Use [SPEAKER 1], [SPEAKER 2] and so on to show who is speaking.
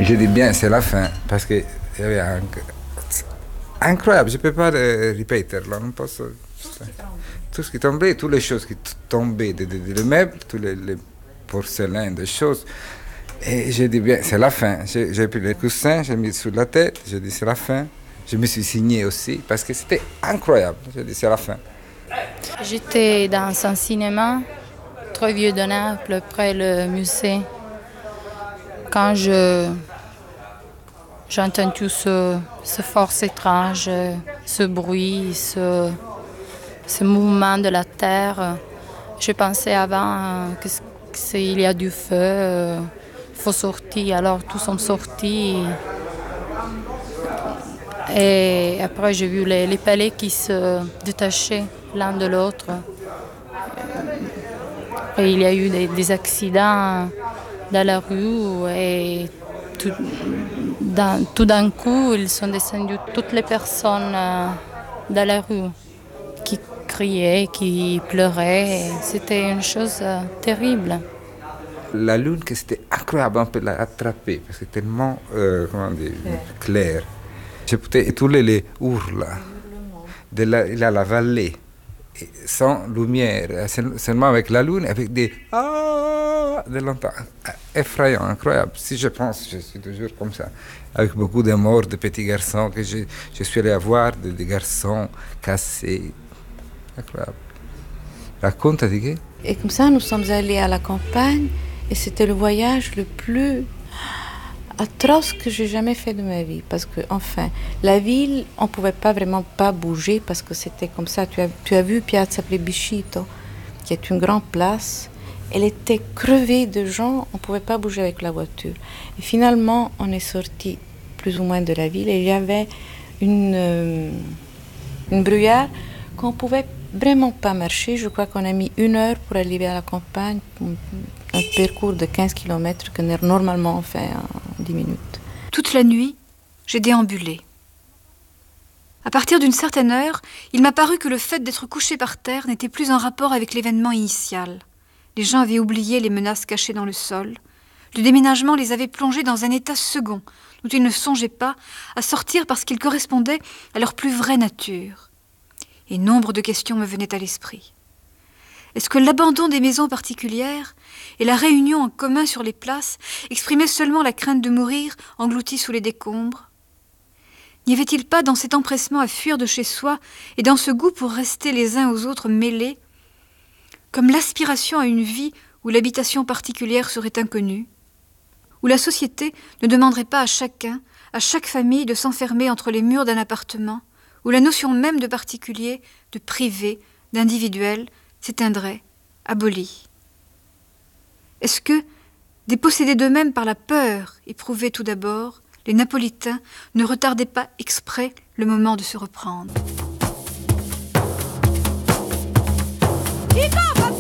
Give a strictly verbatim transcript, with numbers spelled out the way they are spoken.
[SPEAKER 1] Je dis bien, c'est la fin, parce que il y avait un... incroyable, je ne peux pas le répéter, là, non posso... Tout ce qui tombait, toutes les choses qui tombaient, des, des, des meubles, tous les, les porcelaines, des choses. Et j'ai dit, bien, c'est la fin. J'ai, j'ai pris les coussins, j'ai mis sur la tête, j'ai dit, c'est la fin. Je me suis signé aussi, parce que c'était incroyable. J'ai dit, c'est la fin.
[SPEAKER 2] J'étais dans un cinéma très vieux de Naples, près le musée. Quand je, j'entends tout ce, ce force étrange, ce bruit, ce, ce mouvement de la terre, je pensais avant que, qu'il y a du feu, il faut sortir. Alors tous sont sortis. Et après j'ai vu les, les palais qui se détachaient l'un de l'autre. Et il y a eu des, des accidents dans la rue et tout, dans, tout d'un coup, ils sont descendus toutes les personnes dans la rue qui criaient, qui pleuraient. C'était une chose terrible.
[SPEAKER 1] La lune, que c'était incroyable, on peut l'attraper parce que c'est tellement euh, comment dire, clair. J'écoutais tous les, les hurles de la, la, la vallée, sans lumière, seulement avec la lune, avec des ah de longtemps, effrayant, incroyable. Si je pense, je suis toujours comme ça, avec beaucoup de morts de petits garçons que je, je suis allé voir, des de garçons cassés, incroyable. Raconte, Adigué.
[SPEAKER 3] Et comme ça, nous sommes allés à la campagne, et c'était le voyage le plus atroce que j'ai jamais fait de ma vie, parce que enfin la ville on pouvait pas vraiment pas bouger parce que c'était comme ça. Tu as, tu as vu Piazza Plebiscito, qui est une grande place, elle était crevée de gens, on pouvait pas bouger avec la voiture. Et finalement on est sorti plus ou moins de la ville et il y avait une euh, une bruyère qu'on pouvait vraiment pas marcher. Je crois qu'on a mis une heure pour arriver à la campagne, un parcours de quinze kilomètres que normalement on fait en dix minutes.
[SPEAKER 4] Toute la nuit, j'ai déambulé. À partir d'une certaine heure, il m'a paru que le fait d'être couché par terre n'était plus en rapport avec l'événement initial. Les gens avaient oublié les menaces cachées dans le sol. Le déménagement les avait plongés dans un état second, dont ils ne songeaient pas à sortir parce qu'il correspondait à leur plus vraie nature. Et nombre de questions me venaient à l'esprit. Est-ce que l'abandon des maisons particulières et la réunion en commun sur les places exprimaient seulement la crainte de mourir engloutis sous les décombres? N'y avait-il pas dans cet empressement à fuir de chez soi et dans ce goût pour rester les uns aux autres mêlés, comme l'aspiration à une vie où l'habitation particulière serait inconnue, où la société ne demanderait pas à chacun, à chaque famille de s'enfermer entre les murs d'un appartement, où la notion même de particulier, de privé, d'individuel s'éteindrait, abolie? Est-ce que, dépossédés d'eux-mêmes par la peur éprouvée tout d'abord, les Napolitains ne retardaient pas exprès le moment de se reprendre? Chico,